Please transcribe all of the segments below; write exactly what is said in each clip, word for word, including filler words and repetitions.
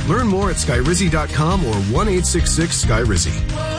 Learn more at skyrizzy dot com or one eight six six sky rizzy.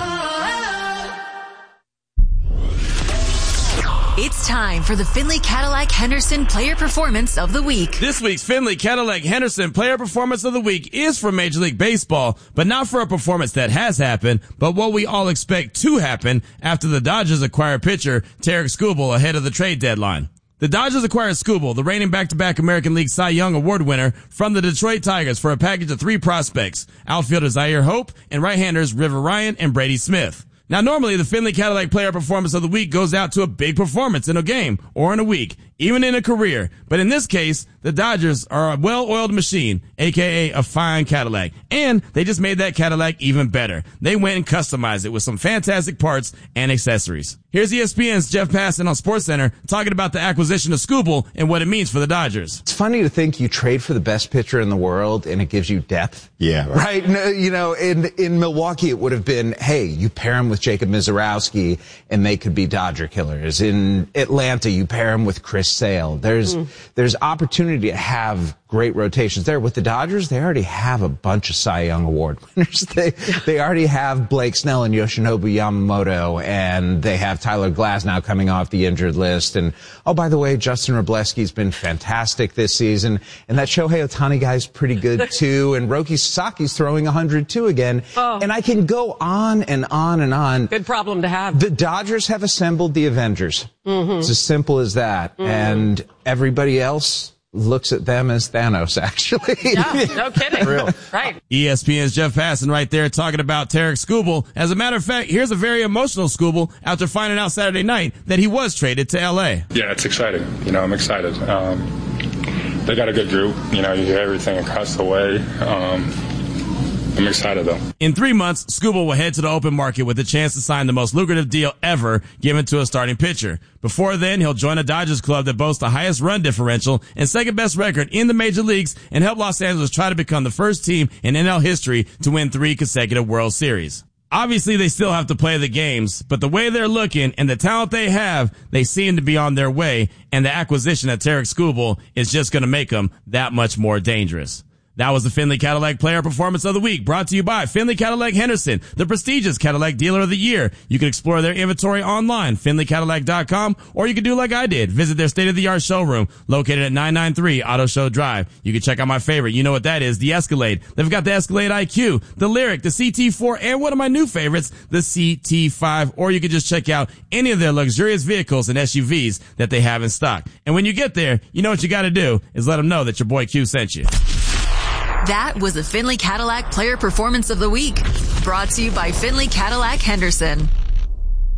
It's time for the Findlay Cadillac Henderson Player Performance of the Week. This week's Findlay Cadillac Henderson Player Performance of the Week is for Major League Baseball, but not for a performance that has happened, but what we all expect to happen after the Dodgers acquire pitcher Tarik Skubal ahead of the trade deadline. The Dodgers acquired Skubal, the reigning back-to-back American League Cy Young Award winner, from the Detroit Tigers for a package of three prospects, outfielders Zaire Hope and right-handers River Ryan and Brady Smith. Now, normally, the Findlay Cadillac Player Performance of the Week goes out to a big performance in a game or in a week, even in a career. But in this case, the Dodgers are a well-oiled machine, aka a fine Cadillac. And they just made that Cadillac even better. They went and customized it with some fantastic parts and accessories. Here's E S P N's Jeff Passan on SportsCenter talking about the acquisition of Skubal and what it means for the Dodgers. It's funny to think you trade for the best pitcher in the world and it gives you depth. Yeah. Right. Right? No, you know, in, in Milwaukee, it would have been, hey, you pair him with Jacob Mizorowski and they could be Dodger killers. In Atlanta, you pair him with Chris Sale. There's, mm. there's opportunity to have great rotations there. With the Dodgers, they already have a bunch of Cy Young Award winners. They, they already have Blake Snell and Yoshinobu Yamamoto, and they have Tyler Glass now coming off the injured list. And, oh, by the way, Justin Wroblewski's been fantastic this season. And that Shohei Ohtani guy's pretty good, too. And Roki Sasaki's throwing one hundred two again. Oh. And I can go on and on and on. Good problem to have. The Dodgers have assembled the Avengers. Mm-hmm. It's as simple as that. Mm-hmm. And everybody else looks at them as Thanos, actually. Yeah, no kidding. Real. Right. E S P N's Jeff Passan right there talking about Tarik Skubal. As a matter of fact, here's a very emotional Skubal after finding out Saturday night that he was traded to L A. Yeah, it's exciting. You know, I'm excited. Um, they got a good group. You know, you hear everything across the way. Um, I'm excited, though. In three months, Skubal will head to the open market with a chance to sign the most lucrative deal ever given to a starting pitcher. Before then, he'll join a Dodgers club that boasts the highest run differential and second best record in the major leagues and help Los Angeles try to become the first team in N L history to win three consecutive World Series. Obviously, they still have to play the games, but the way they're looking and the talent they have, they seem to be on their way, and the acquisition of Tarik Skubal is just going to make them that much more dangerous. That was the Findlay Cadillac Player Performance of the Week, brought to you by Findlay Cadillac Henderson, the prestigious Cadillac Dealer of the Year. You can explore their inventory online, Findlay Cadillac dot com, or you can do like I did, visit their state-of-the-art showroom located at nine ninety-three Auto Show Drive. You can check out my favorite, you know what that is, the Escalade. They've got the Escalade I Q, the Lyriq, the C T four, and one of my new favorites, the C T five. Or you can just check out any of their luxurious vehicles and S U Vs that they have in stock. And when you get there, you know what you got to do is let them know that your boy Q sent you. That was the Findlay Cadillac Player Performance of the Week, brought to you by Findlay Cadillac Henderson.